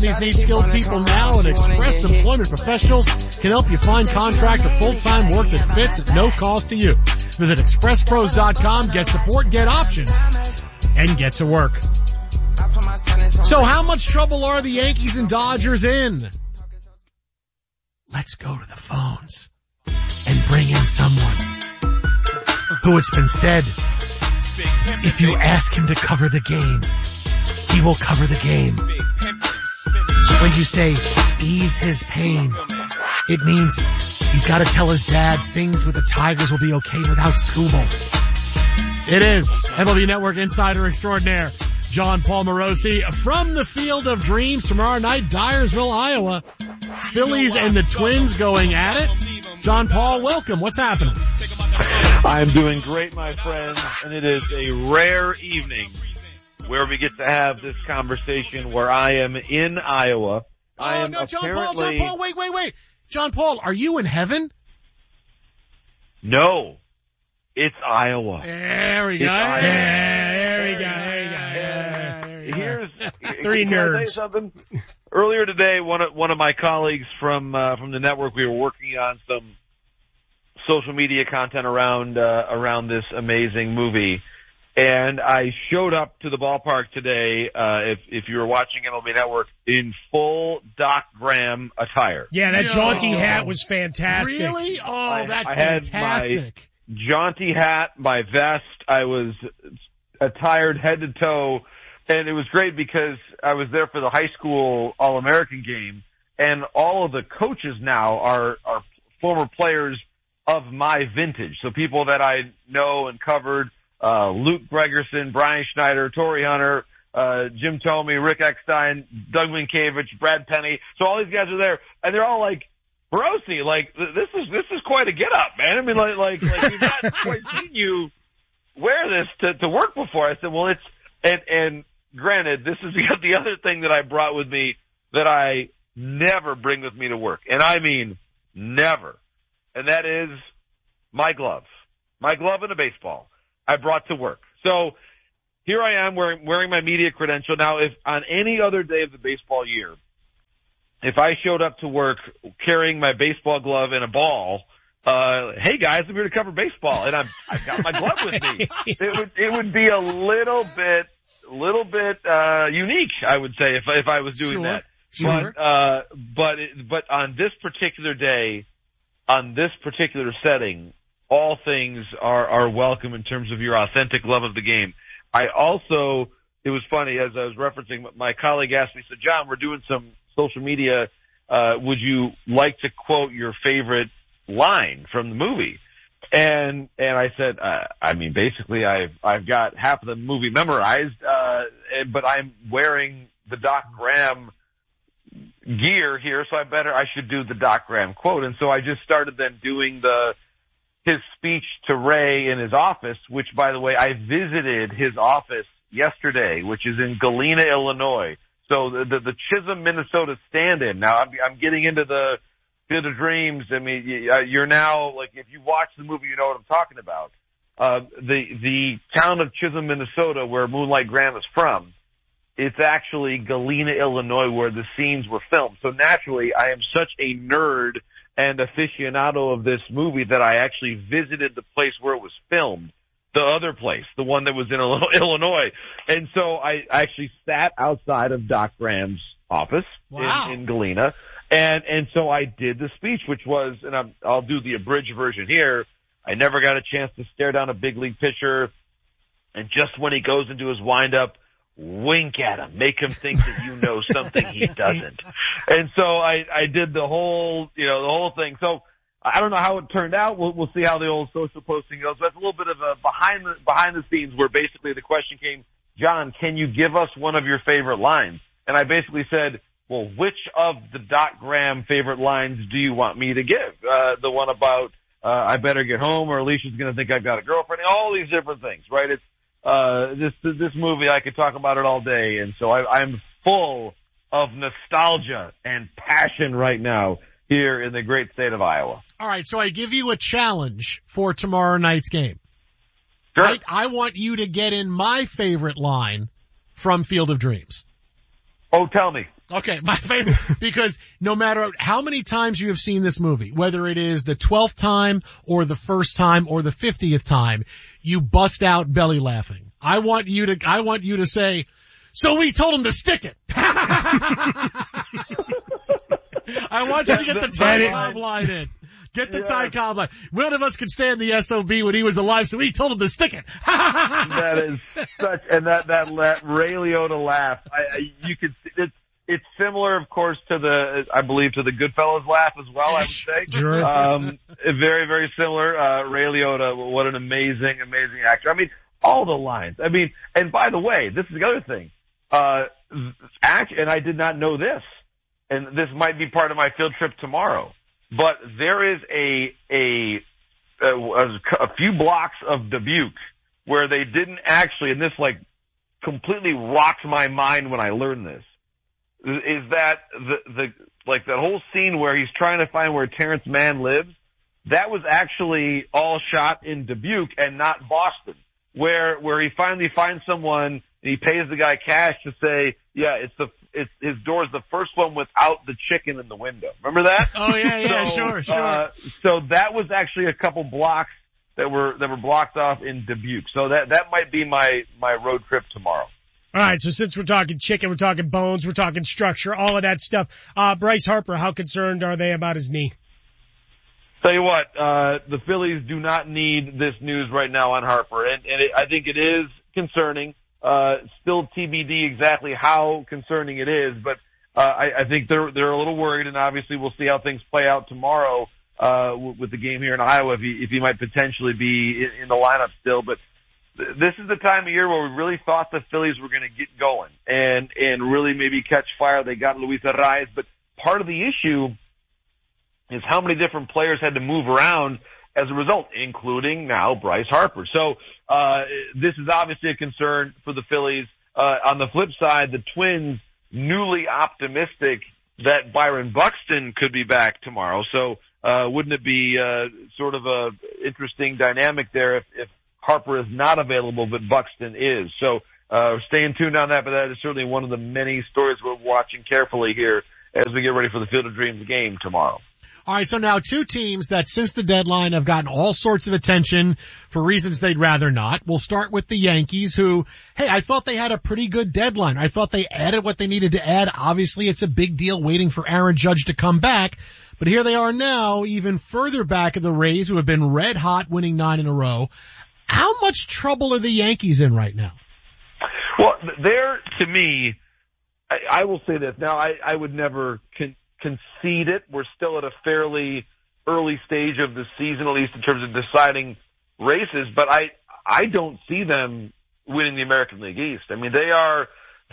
companies need skilled people now, and Express Employment Professionals can help you find contract or full-time work that fits at no cost to you. Visit expresspros.com, get support, get options, and get to work. So how much trouble are the Yankees and Dodgers in? Let's go to the phones and bring in someone who, it's been said, if you ask him to cover the game, he will cover the game. When you say ease his pain, it means he's got to tell his dad things with the Tigers will be okay without Scooble. It is MLB Network insider extraordinaire John Paul Morosi from the Field of Dreams tomorrow night, Dyersville, Iowa. Phillies and the Twins going at it. John Paul, welcome. What's happening? I'm doing great, my friend, and it is a rare evening where we get to have this conversation where I am in Iowa. John Paul, wait. John Paul, are you in heaven? No, it's Iowa. There we go. There we go. Here's three nerds. Can I say something? Earlier today, one of my colleagues from the network, we were working on some social media content around this amazing movie, and I showed up to the ballpark today. If you were watching MLB Network, in full Doc Graham attire. Yeah, that jaunty hat was fantastic. Really? Oh, that's fantastic. I had my jaunty hat, my vest. I was attired head to toe. And it was great because I was there for the high school All-American game, and all of the coaches now are former players of my vintage. So people that I know and covered, Luke Gregerson, Brian Schneider, Torrey Hunter, Jim Thome, Rick Eckstein, Doug Minkiewicz, Brad Penny. So all these guys are there, and they're all like, Morosi, like, this is quite a get-up, man. I mean, like we've not quite seen you wear this to work before. I said, well, and granted, this is the other thing that I brought with me that I never bring with me to work. And I mean never. And that is my gloves. My glove and a baseball I brought to work. So here I am wearing my media credential. Now, if on any other day of the baseball year, if I showed up to work carrying my baseball glove and a ball, hey guys, I'm here to cover baseball, and I've got my glove with me. It would be a little bit unique, I would say, if I was doing that. Sure. But on this particular day, on this particular setting, all things are welcome in terms of your authentic love of the game. It was funny, as I was referencing, my colleague asked me, so John, we're doing some social media, would you like to quote your favorite line from the movie? And I said, I mean, basically I've got half of the movie memorized, but I'm wearing the Doc Graham gear here, so I should do the Doc Graham quote. And so I just started then doing his speech to Ray in his office, which, by the way, I visited his office yesterday, which is in Galena, Illinois. So the Chisholm, Minnesota stand-in. Now I'm getting into the Field of Dreams. I mean, you're now, like, if you watch the movie, you know what I'm talking about. The town of Chisholm, Minnesota, where Moonlight Graham is from, it's actually Galena, Illinois, where the scenes were filmed. So naturally, I am such a nerd and aficionado of this movie that I actually visited the place where it was filmed, the other place, the one that was in Illinois. And so I actually sat outside of Doc Graham's office in Galena. And so I did the speech, which was, and I'll do the abridged version here. I never got a chance to stare down a big league pitcher. And just when he goes into his windup, wink at him, make him think that you know something he doesn't. And so I did the whole thing. So I don't know how it turned out. We'll see how the old social posting goes. That's a little bit of a behind the scenes where basically the question came, John, can you give us one of your favorite lines? And I basically said, well, which of the Doc Graham favorite lines do you want me to give? The one about, I better get home or Alicia's going to think I've got a girlfriend. All these different things, right? It's, this movie, I could talk about it all day. And so I'm full of nostalgia and passion right now here in the great state of Iowa. All right. So I give you a challenge for tomorrow night's game. Sure. I want you to get in my favorite line from Field of Dreams. Oh, tell me. Okay, my favorite, because no matter how many times you have seen this movie, whether it is the 12th time or the first time or the 50th time, you bust out belly laughing. I want you to say, so we told him to stick it. I want you to get the Ty Cobb line in. Get the Ty Cobb line. One of us could stand the SOB when he was alive, so we told him to stick it. That is such, and that Ray Liotta laugh. You could see it's similar, of course, I believe to the Goodfellas laugh as well. I would say, sure. Very, very similar. Ray Liotta, what an amazing actor. I mean, all the lines. I mean, and by the way, this is the other thing. And I did not know this, and this might be part of my field trip tomorrow. But there is a few blocks of Dubuque where they didn't actually, and this like completely rocked my mind when I learned this, is that the like that whole scene where he's trying to find where Terrence Mann lives, that was actually all shot in Dubuque and not Boston, where he finally finds someone and he pays the guy cash to say, yeah, his door's the first one without the chicken in the window. Remember that? Oh yeah, sure. So that was actually a couple blocks that were blocked off in Dubuque. So that might be my road trip tomorrow. All right, so since we're talking chicken, we're talking bones, we're talking structure, all of that stuff. Bryce Harper, how concerned are they about his knee? Tell you what, the Phillies do not need this news right now on Harper, and I think it is concerning. Still TBD exactly how concerning it is, but I think they're a little worried, and obviously we'll see how things play out tomorrow with the game here in Iowa if he might potentially be in the lineup still. But this is the time of year where we really thought the Phillies were going to get going and really maybe catch fire. They got Luis Arraez, but part of the issue is how many different players had to move around as a result, including now Bryce Harper. So this is obviously a concern for the Phillies. On the flip side, the Twins newly optimistic that Byron Buxton could be back tomorrow. So wouldn't it be sort of a interesting dynamic there if Harper is not available but Buxton is? So staying tuned on that, but that is certainly one of the many stories we're watching carefully here as we get ready for the Field of Dreams game tomorrow. All right, so now two teams that since the deadline have gotten all sorts of attention for reasons they'd rather not. We'll start with the Yankees who, hey, I thought they had a pretty good deadline. I thought they added what they needed to add. Obviously, it's a big deal waiting for Aaron Judge to come back. But here they are now, even further back of the Rays who have been red hot, winning 9 in a row. How much trouble are the Yankees in right now? Well, they're, to me, I will say this. Now, I would never concede it. We're still at a fairly early stage of the season, at least in terms of deciding races, but I don't see them winning the American League East. I mean, they're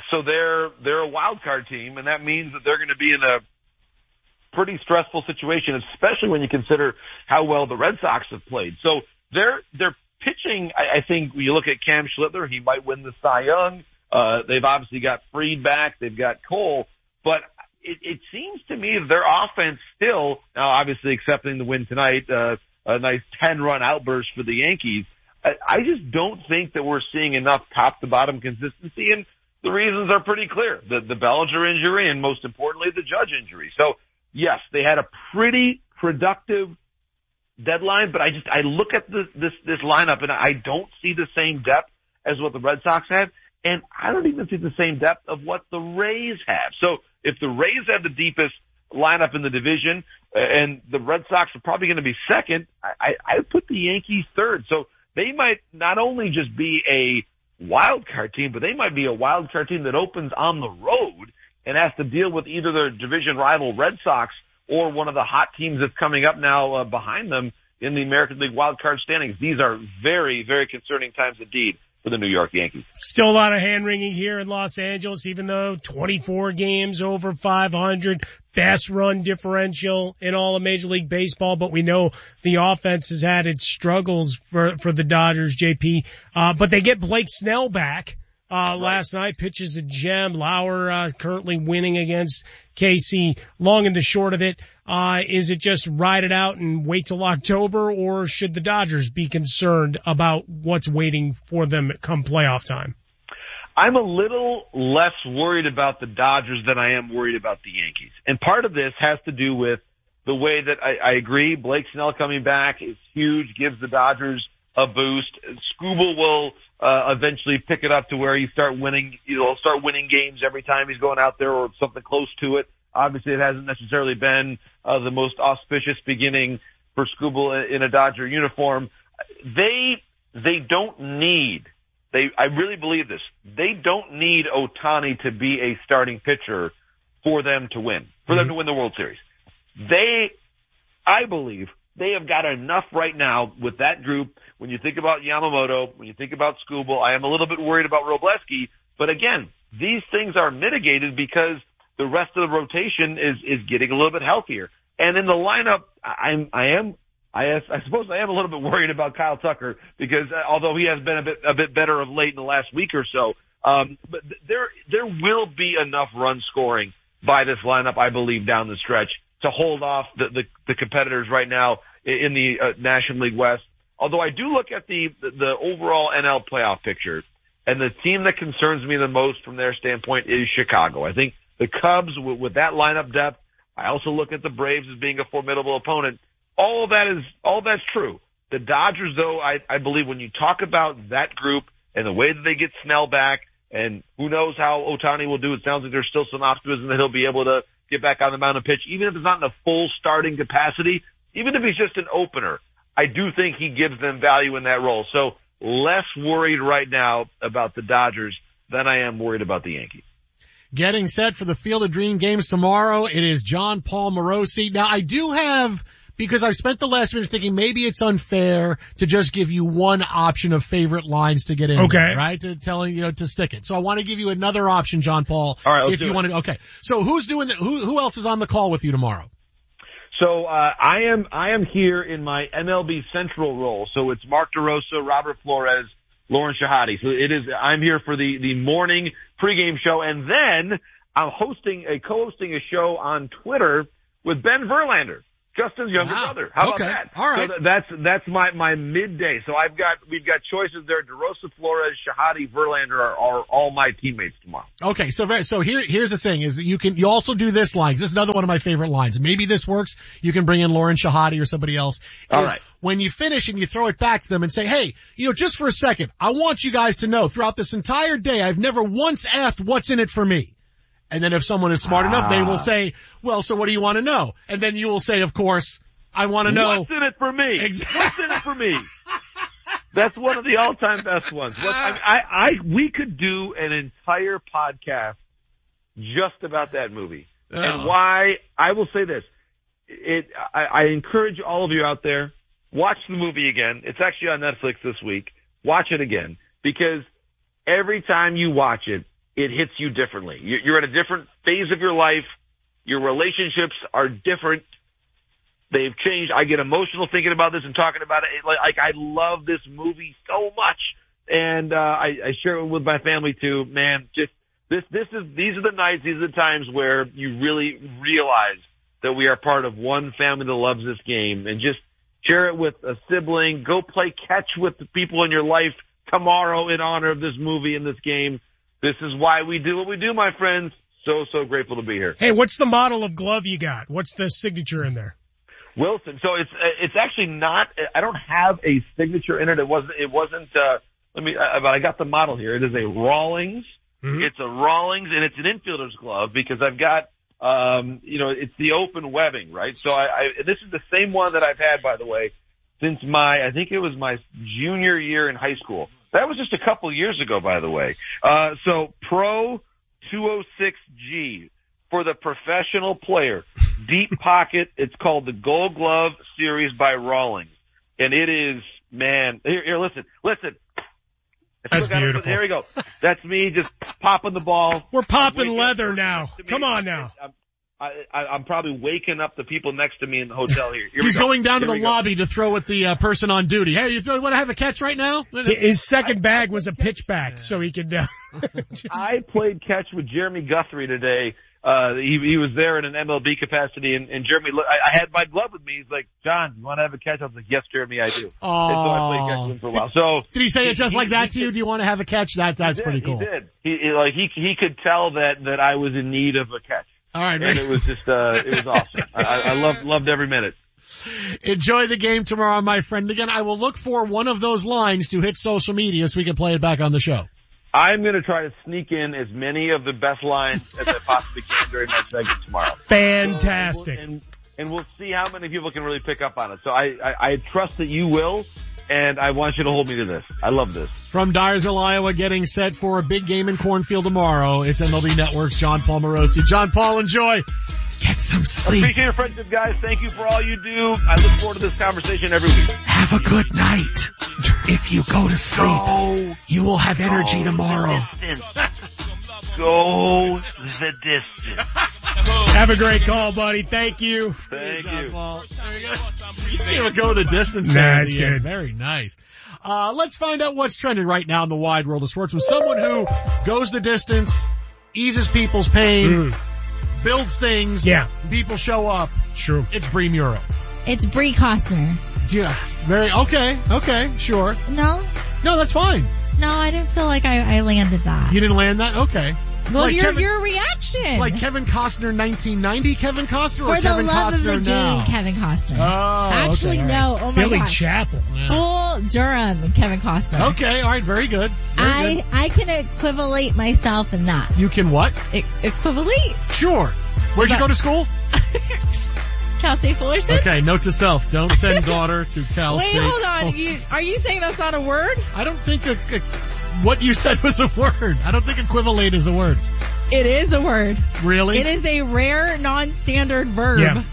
a wild card team, and that means that they're going to be in a pretty stressful situation, especially when you consider how well the Red Sox have played. So they're pitching. I think when you look at Cam Schlittler, he might win the Cy Young. They've obviously got Fried back. They've got Cole, but it seems to me that their offense still, now obviously accepting the win tonight, a nice 10-run outburst for the Yankees. I just don't think that we're seeing enough top-to-bottom consistency, and the reasons are pretty clear. The Bellinger injury and, most importantly, the Judge injury. So, yes, they had a pretty productive deadline, but I look at this lineup, and I don't see the same depth as what the Red Sox have, and I don't even see the same depth of what the Rays have. So, if the Rays have the deepest lineup in the division and the Red Sox are probably going to be second, I put the Yankees third. So they might not only just be a wild card team, but they might be a wild card team that opens on the road and has to deal with either their division rival Red Sox or one of the hot teams that's coming up now behind them in the American League wild card standings. These are very, very concerning times indeed for the New York Yankees. Still a lot of hand-wringing here in Los Angeles, even though 24 games over 500, best run differential in all of Major League Baseball, but we know the offense has had its struggles for the Dodgers, JP. But they get Blake Snell back. Last night, pitches a gem. Lauer, currently winning against KC. Long and the short of it, is it just ride it out and wait till October, or should the Dodgers be concerned about what's waiting for them come playoff time? I'm a little less worried about the Dodgers than I am worried about the Yankees. And part of this has to do with the way that I agree Blake Snell coming back is huge, gives the Dodgers a boost. Skubal will eventually pick it up to where you start winning games every time he's going out there or something close to it. Obviously, it hasn't necessarily been the most auspicious beginning for Skubal in a Dodger uniform. They don't need, I really believe this, they don't need Ohtani to be a starting pitcher for them to win, them to win the World Series. I believe they have got enough right now with that group. When you think about Yamamoto, when you think about Skubal, I am a little bit worried about Robleski, but again, these things are mitigated because the rest of the rotation is getting a little bit healthier. And in the lineup, I suppose I am a little bit worried about Kyle Tucker because although he has been a bit better of late in the last week or so, but there will be enough run scoring by this lineup, I believe, down the stretch to hold off the competitors right now in the National League West. Although I do look at the overall NL playoff picture, and the team that concerns me the most from their standpoint is Chicago. I think the Cubs with that lineup depth. I also look at the Braves as being a formidable opponent. All that's true. The Dodgers, though, I believe when you talk about that group and the way that they get Snell back, and who knows how Ohtani will do, it sounds like there's still some optimism that he'll be able to get back on the mound and pitch, even if it's not in a full starting capacity, even if he's just an opener. I do think he gives them value in that role. So less worried right now about the Dodgers than I am worried about the Yankees. Getting set for the Field of Dream games tomorrow, it is John Paul Morosi. Now, I do have, because I've spent the last minute thinking maybe it's unfair to just give you one option of favorite lines to get in, okay, right? To telling, to stick it. So I want to give you another option, John Paul. All right, if you want to. Okay. So who's doing who else is on the call with you tomorrow? So, I am here in my MLB Central role. So it's Mark DeRosa, Robert Flores, Lauren Shahadi. So I'm here for the morning pregame show, and then I'm co-hosting a show on Twitter with Ben Verlander, Justin's younger brother. How about that? All right. So that's my midday. So we've got choices there. DeRosa, Flores, Shahadi, Verlander are all my teammates tomorrow. Okay. So here's the thing is that you also do this line. This is another one of my favorite lines. Maybe this works. You can bring in Lauren Shahadi or somebody else. All right. When you finish and you throw it back to them and say, hey, just for a second, I want you guys to know throughout this entire day, I've never once asked what's in it for me. And then if someone is smart enough, they will say, well, so what do you want to know? And then you will say, of course, I want to know. What's in it for me? Exactly. What's in it for me? That's one of the all-time best ones. We could do an entire podcast just about that movie. Oh. And why, I will say this. I encourage all of you out there, watch the movie again. It's actually on Netflix this week. Watch it again. Because every time you watch it, it hits you differently. You're at a different phase of your life. Your relationships are different. They've changed. I get emotional thinking about this and talking about it. Like I love this movie so much. And, I share it with my family too. Man, just these are the nights, these are the times where you really realize that we are part of one family that loves this game, and just share it with a sibling. Go play catch with the people in your life tomorrow in honor of this movie and this game. This is why we do what we do, my friends. So grateful to be here. Hey, what's the model of glove you got? What's the signature in there? Wilson. So it's actually not, I don't have a signature in it. It wasn't, but I got the model here. It is a Rawlings. Mm-hmm. It's a Rawlings, and it's an infielder's glove because I've got, it's the open webbing, right? So this is the same one that I've had, by the way, since I think it was my junior year in high school. That was just a couple years ago, by the way. So Pro 206G for the professional player. Deep pocket. It's called the Gold Glove Series by Rawlings. And it is, man, here, listen. That's beautiful. There we go. That's me just popping the ball. We're popping leather now. Come on now. I'm probably waking up the people next to me in the hotel here. He's going down to the lobby to throw at the person on duty. Hey, you want to have a catch right now? His second bag was a pitchback, so he could. I played catch with Jeremy Guthrie today He was there in an MLB capacity, and Jeremy, I had my glove with me. He's like, John, you want to have a catch? I was like, yes, Jeremy, I do. Oh. And so I played catch with him for a while. So did he say it just like that to you? Do you want to have a catch? That's pretty cool. He did. He could tell that I was in need of a catch. All right, and it was just it was awesome. I loved every minute. Enjoy the game tomorrow, my friend. Again, I will look for one of those lines to hit social media so we can play it back on the show. I'm going to try to sneak in as many of the best lines as I possibly can during my segment tomorrow. Fantastic. So we'll see how many people can really pick up on it. So I trust that you will, and I want you to hold me to this. I love this. From Dyersville, Iowa, getting set for a big game in Cornfield tomorrow, it's MLB Network's John Paul Morosi. John Paul, enjoy. Get some sleep. Appreciate your friendship, guys. Thank you for all you do. I look forward to this conversation every week. Have a good night. If you go to sleep, you will have energy tomorrow. Go the distance. Have a great call, buddy. Thank you. Thank you. Paul. There you go. You didn't even go the distance. That's good. Very nice. Let's find out what's trending right now in the wide world of sports with someone who goes the distance, eases people's pain, builds things. Yeah. People show up. True. It's Bree Muro. It's Bree Costner. Yes. Okay, sure. No, that's fine. I didn't feel like I landed that. You didn't land that? Okay. Well, like your reaction. Like Kevin Costner 1990 Kevin Costner or For Kevin the love Costner of the now? game, Kevin Costner. Oh, Actually, okay, no. right. Oh my Billy God. Chapel. Yeah. Bull Durham, Kevin Costner. Okay, all right, very good. Very good. I can equivalate myself in that. You can what? Equivalate? Sure. Where'd you go to school? Cal State Fullerton? Okay, note to self, don't send daughter to Cal Wait, State. hold on. Are you saying that's not a word? I don't think what you said was a word. I don't think equivalate is a word. It is a word. Really? It is a rare, non-standard verb. Yeah.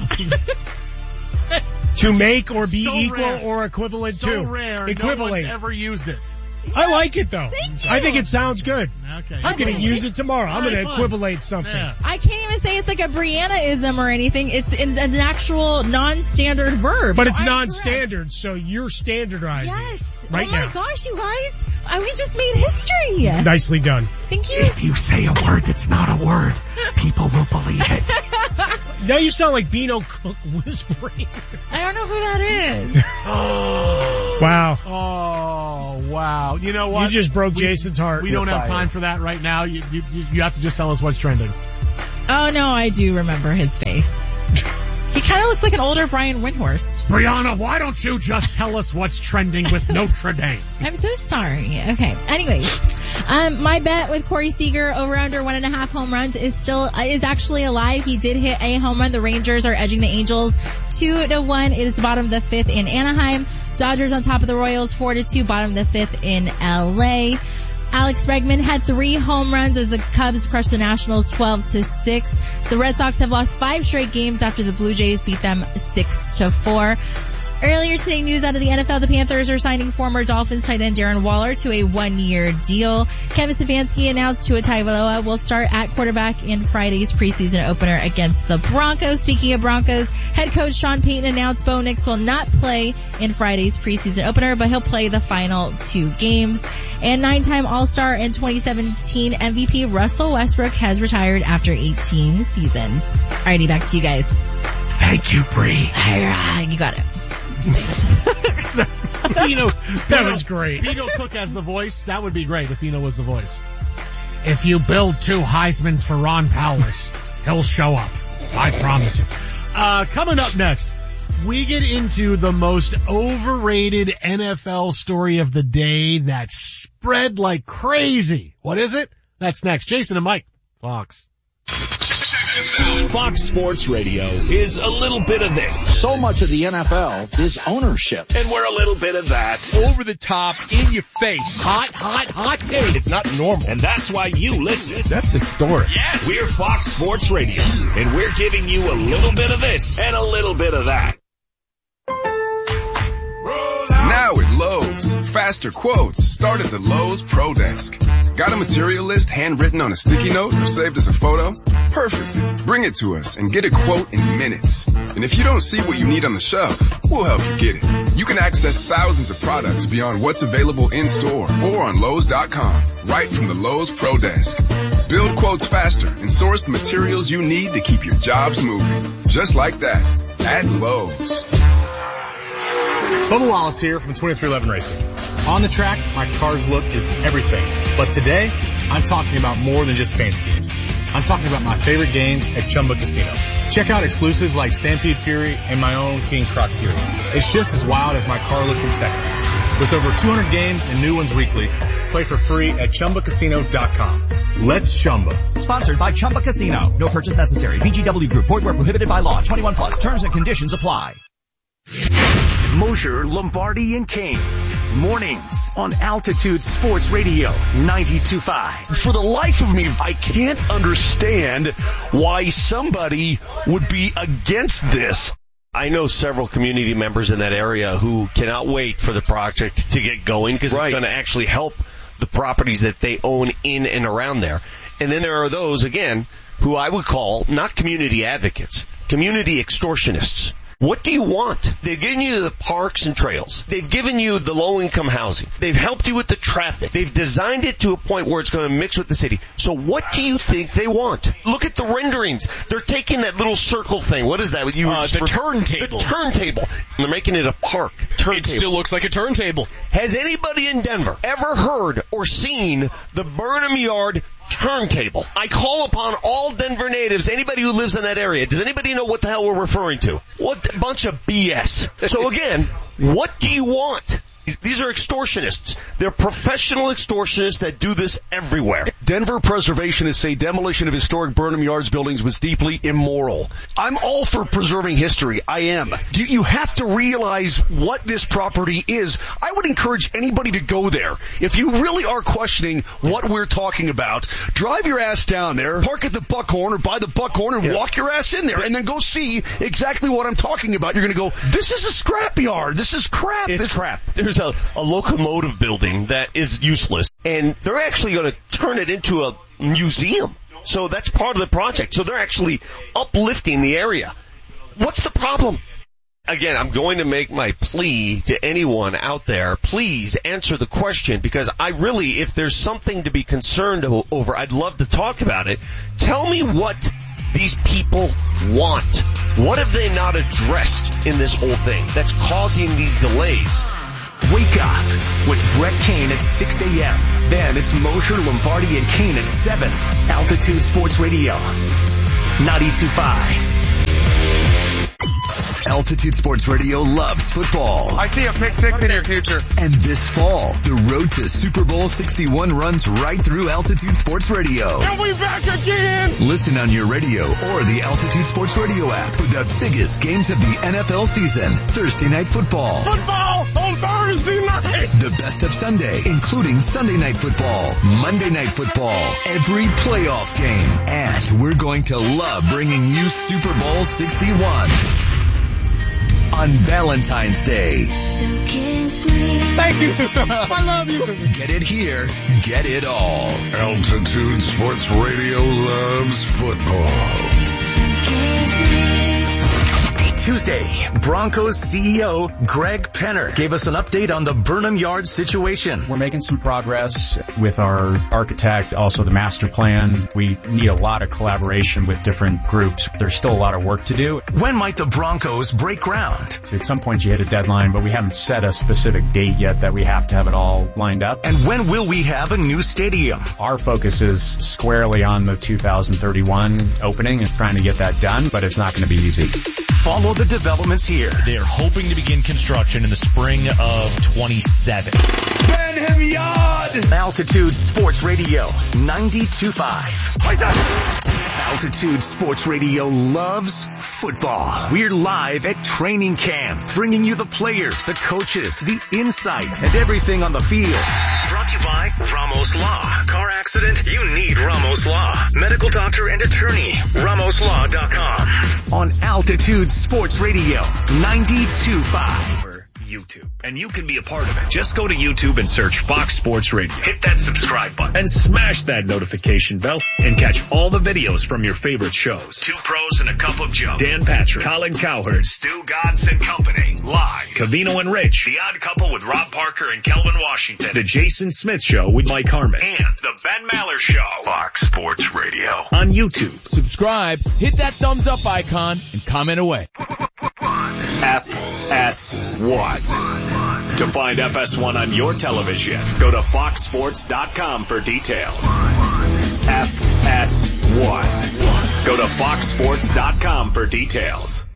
To make or be So equal rare. or equivalent so to. rare. Equivalent. No one's ever used it. I like it though. Thank you. I think it sounds good. Okay. I'm going to use it tomorrow. I'm All going right, to fine. equivalate something. Yeah. I can't even say it's like a Brianna-ism or anything. It's an actual non-standard verb. But So it's I'm non-standard, so you're standardizing correct. Yes. right oh my now. gosh, you guys. We just made history. Nicely done. Thank you. If you say a word that's not a word, people will believe it. Now you sound like Beano Cook whispering. I don't know who that is. Wow. Oh, wow. You know what? You just broke Jason's heart. We don't have time for that right now. You have to just tell us what's trending. Oh no, I do remember his face. He kind of looks like an older Brian Windhorst. Brianna, why don't you just tell us what's trending with Notre Dame? I'm so sorry. Okay. Anyway, my bet with Corey Seager over under 1.5 home runs is actually alive. He did hit a home run. The Rangers are edging the Angels 2-1. It is the bottom of the 5th in Anaheim. Dodgers on top of the Royals 4-2, bottom of the 5th in LA. Alex Bregman had 3 home runs as the Cubs crushed the Nationals 12-6. The Red Sox have lost 5 straight games after the Blue Jays beat them 6-4. Earlier today, news out of the NFL, the Panthers are signing former Dolphins tight end Darren Waller to a 1-year deal. Kevin Stefanski announced Tua Tagovailoa will start at quarterback in Friday's preseason opener against the Broncos. Speaking of Broncos, head coach Sean Payton announced Bo Nix will not play in Friday's preseason opener, but he'll play the final 2 games. And 9-time All-Star and 2017 MVP Russell Westbrook has retired after 18 seasons. Alrighty, back to you guys. Thank you, Bree. You got it. That was great. Beano Cook has the voice. That would be great if Beano was the voice. If you build 2 Heismans for Ron Powers, he'll show up. I promise you. Coming up next, we get into the most overrated NFL story of the day that spread like crazy. What is it? That's next. Jason and Mike, Fox. Fox Sports Radio is a little bit of this. So much of the NFL is ownership. And we're a little bit of that. Over the top, in your face. Hot take. It's not normal. And that's why you listen. That's historic. Yes. We're Fox Sports Radio. And we're giving you a little bit of this and a little bit of that. Now at Lowe's, Faster quotes start at the Lowe's Pro Desk. Got a material list handwritten on a sticky note or saved as a photo? Perfect. Bring it to us and get a quote in minutes. And if you don't see what you need on the shelf, we'll help you get it. You can access thousands of products beyond what's available in store or on Lowe's.com, right from the Lowe's Pro Desk. Build quotes faster and source the materials you need to keep your jobs moving. Just like that, at Lowe's. Bubba Wallace here from 2311 Racing. On the track, my car's look is everything. But today, I'm talking about more than just paint schemes. I'm talking about my favorite games at Chumba Casino. Check out exclusives like Stampede Fury and my own King Croc Fury. It's just as wild as my car look in Texas. With over 200 games and new ones weekly, play for free at ChumbaCasino.com. Let's Chumba. Sponsored by Chumba Casino. No purchase necessary. VGW Group. Void where prohibited by law. 21 plus. Terms and conditions apply. Mosher, Lombardi, and Kane. Mornings on Altitude Sports Radio 92.5. For the life of me, I can't understand why somebody would be against this. I know several community members in that area who cannot wait for the project to get going because it's going to actually help the properties that they own in and around there. And then there are those, again, who I would call not community advocates, community extortionists. What do you want? They've given you the parks and trails. They've given you the low-income housing. They've helped you with the traffic. They've designed it to a point where it's going to mix with the city. So what do you think they want? Look at the renderings. They're taking that little circle thing. What is that? The turntable. The turntable. They're making it a park. Turntable. It still looks like a turntable. Has anybody in Denver ever heard or seen the Burnham Yard turntable? I call upon all Denver natives, anybody who lives in that area. Does anybody know what the hell we're referring to? What bunch of BS. So again, what do you want? These are extortionists. They're professional extortionists that do this everywhere. Denver preservationists say demolition of historic Burnham Yards buildings was deeply immoral. I'm all for preserving history. I am. You have to realize what this property is. I would encourage anybody to go there. If you really are questioning what we're talking about, drive your ass down there, park at the Buckhorn or by the Buckhorn and walk your ass in there and then go see exactly what I'm talking about. You're going to go, this is a scrapyard. This is crap. It's crap. There's a locomotive building that is useless, and they're actually going to turn it into a museum. So that's part of the project. So they're actually uplifting the area. What's the problem? Again, I'm going to make my plea to anyone out there. Please answer the question, because I really, if there's something to be concerned over, I'd love to talk about it. Tell me what these people want. What have they not addressed in this whole thing that's causing these delays? Wake up with Brett Kane at 6 a.m. Then it's Mosher, Lombardi, and Kane at 7. Altitude Sports Radio 92.5. Altitude Sports Radio loves football. I see a pick six in your future. And this fall, the road to Super Bowl 61 runs right through Altitude Sports Radio. And we back again! Listen on your radio or the Altitude Sports Radio app for the biggest games of the NFL season. Thursday Night Football. Football on Thursday night! The best of Sunday, including Sunday Night Football, Monday Night Football, every playoff game. And we're going to love bringing you Super Bowl 61. On Valentine's Day. So kiss me. Thank you. I love you. Get it here. Get it all. Altitude Sports Radio loves football. So kiss me. Tuesday, Broncos CEO Greg Penner gave us an update on the Burnham Yards situation. We're making some progress with our architect, also the master plan. We need a lot of collaboration with different groups. There's still a lot of work to do. When might the Broncos break ground? So at some point you hit a deadline, but we haven't set a specific date yet that we have to have it all lined up. And when will we have a new stadium? Our focus is squarely on the 2031 opening and trying to get that done, but it's not going to be easy. Follow the developments here. They're hoping to begin construction in the spring of 27. Burnham Yard! Altitude Sports Radio 92.5. Altitude Sports Radio loves football. We're live at training camp, bringing you the players, the coaches, the insight, and everything on the field. Brought to you by Ramos Law. Car accident? You need Ramos Law. Medical doctor and attorney. RamosLaw.com. On Altitude Sports Radio 92.5. YouTube, and you can be a part of it. Just go to YouTube and search Fox Sports Radio. Hit that subscribe button and smash that notification bell and catch all the videos from your favorite shows. Two Pros and a Cup of Joe. Dan Patrick, Colin Cowherd, Stu Godson Company, live. Covino and Rich, The Odd Couple with Rob Parker and Kelvin Washington, The Jason Smith Show with Mike Harmon, and The Ben Maller Show. Fox Sports Radio on YouTube. Subscribe, hit that thumbs up icon, and comment away. FS1. To find FS1 on your television, go to foxsports.com for details. FS1. Go to foxsports.com for details.